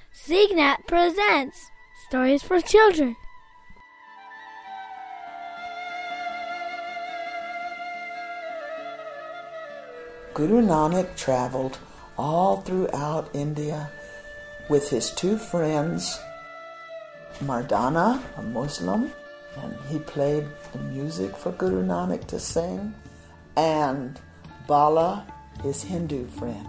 Signat presents Stories for Children. Guru Nanak traveled all throughout India with his two friends, Mardana, a Muslim, and he played the music for Guru Nanak to sing, and Bala, his Hindu friend.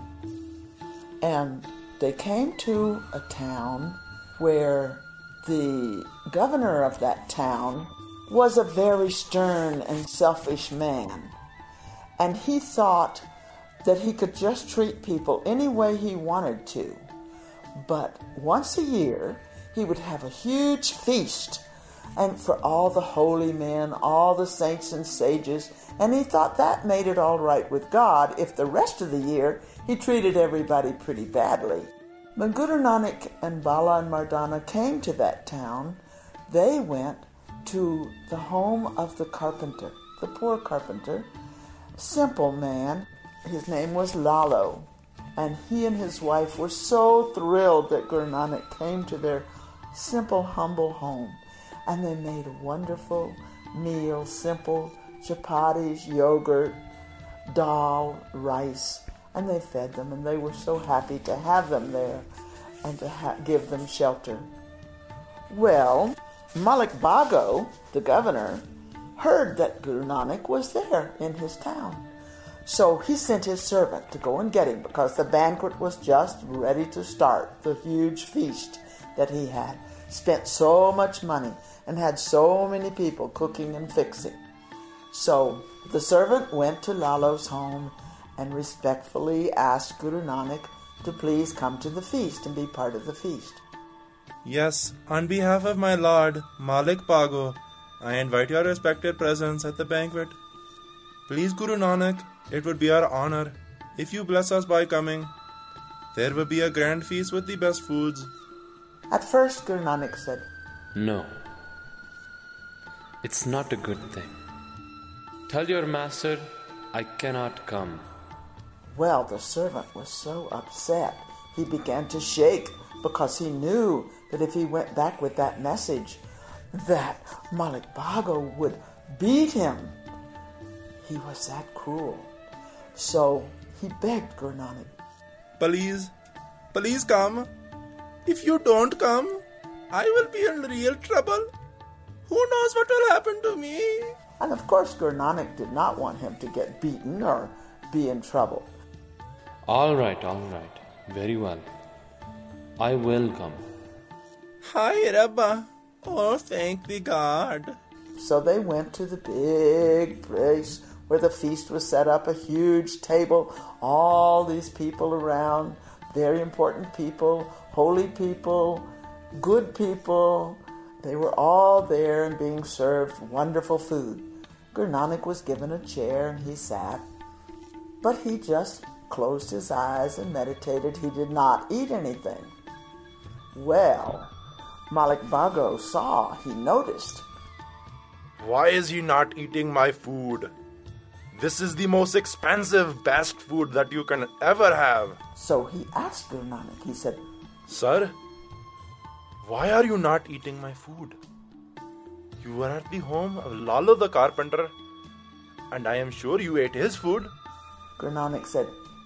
And they came to a town where the governor of that town was a very stern and selfish man. And he thought that he could just treat people any way he wanted to. But once a year, he would have a huge feast, and for all the holy men, all the saints and sages, and he thought that made it all right with God if the rest of the year he treated everybody pretty badly. When Guru Nanak and Bala and Mardana came to that town, they went to the home of the carpenter, the poor carpenter, simple man. His name was Lalo, and he and his wife were so thrilled that Guru Nanak came to their simple, humble home. And they made a wonderful meal, simple chapatis, yogurt, dal, rice, and they fed them, and they were so happy to have them there and to give them shelter. Well, Malik Bhago, the governor, heard that Guru Nanak was there in his town. So he sent his servant to go and get him because the banquet was just ready to start, the huge feast that he had spent so much money and had so many people cooking and fixing. So the servant went to Lalo's home and respectfully asked Guru Nanak to please come to the feast and be part of the feast. Yes, on behalf of my lord, Malik Bhago, I invite your respected presence at the banquet. Please, Guru Nanak, it would be our honor if you bless us by coming. There will be a grand feast with the best foods. At first, Guru Nanak said, "No, it's not a good thing. Tell your master I cannot come." Well, the servant was so upset. He began to shake because he knew that if he went back with that message, that Malik Bhago would beat him. He was that cruel. So he begged Guru Nanak, Please come. If you don't come, I will be in real trouble. Who knows what will happen to me? And of course, Guru Nanak did not want him to get beaten or be in trouble. All right. Very well. I will come. Hi, Rabba. Oh, thank the God. So they went to the big place where the feast was set up, a huge table, all these people around, very important people, holy people, good people. They were all there and being served wonderful food. Guru Nanak was given a chair and he sat, but he just closed his eyes and meditated. He did not eat anything. Well, Malik Bhago he noticed. Why is he not eating my food? This is the most expensive, best food that you can ever have. So he asked Guru Nanak, he said, Sir, why are you not eating my food? You were at the home of Lalo the carpenter, and I am sure you ate his food. Guru Nanak said,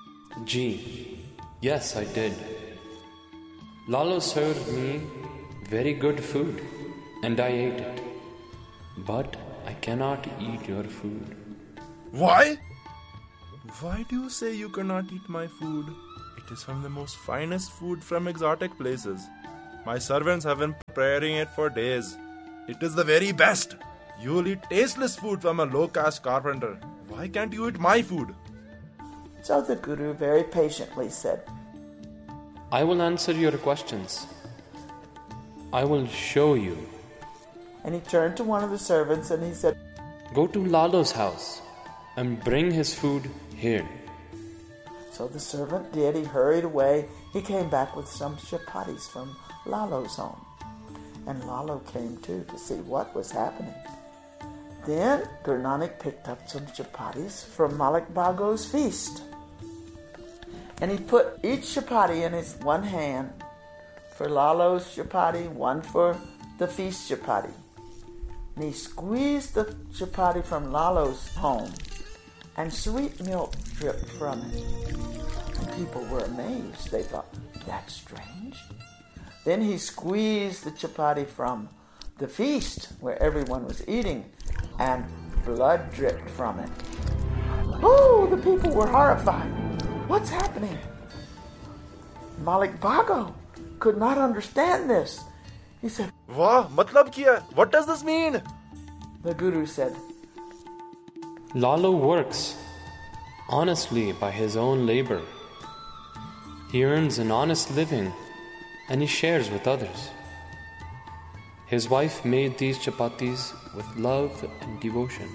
Yes, I did. Lalo served me very good food, and I ate it. But I cannot eat your food. Why? Why do you say you cannot eat my food? It is from the most finest food from exotic places. My servants have been preparing it for days. It is the very best. You will eat tasteless food from a low-caste carpenter. Why can't you eat my food? So the Guru very patiently said, I will answer your questions. I will show you. And he turned to one of the servants and he said, Go to Lalo's house and bring his food here. So the servant did. He hurried away. He came back with some chapatis from Lalo's home. And Lalo came too to see what was happening. Then Guru Nanak picked up some chapatis from Malik Bhago's feast. And he put each chapati in his one hand, for Lalo's chapati, one for the feast chapati. And he squeezed the chapati from Lalo's home, and sweet milk dripped from it. And people were amazed. They thought, that's strange. Then he squeezed the chapati from the feast, where everyone was eating, and blood dripped from it. Oh, the people were horrified. What's happening? Malik Bhago could not understand this. He said, Wah, matlab kya? What does this mean? the Guru said, Lalo works honestly by his own labor. He earns an honest living and he shares with others. His wife made these chapatis with love and devotion.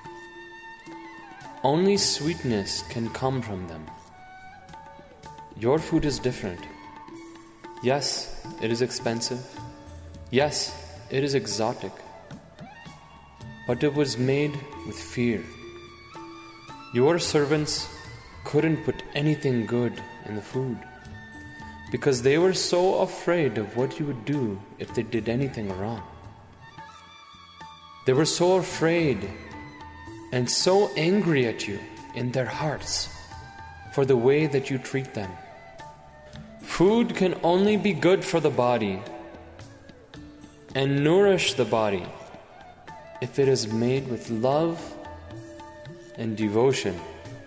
Only sweetness can come from them. Your food is different. Yes, it is expensive. Yes, it is exotic. But it was made with fear. Your servants couldn't put anything good in the food because they were so afraid of what you would do if they did anything wrong. They were so afraid and so angry at you in their hearts for the way that you treat them. Food can only be good for the body and nourish the body if it is made with love and devotion.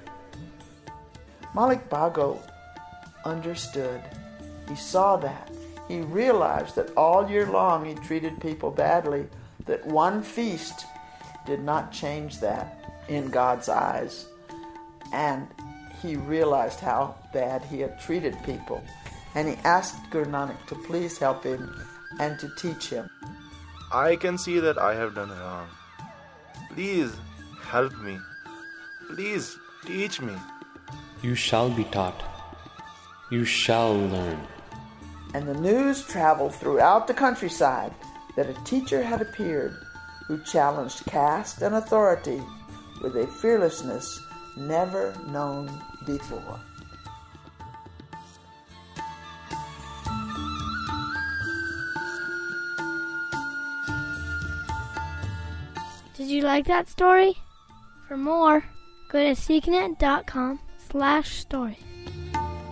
Malik Bhago understood. He saw that. He realized that all year long he treated people badly, that one feast did not change that in God's eyes. And he realized how bad he had treated people. And he asked Guru Nanak to please help him and to teach him. I can see that I have done wrong. Please help me. Please teach me. You shall be taught. You shall learn. And the news traveled throughout the countryside that a teacher had appeared who challenged caste and authority with a fearlessness never known before. Did you like that story? For more, go to seeknet.com/stories.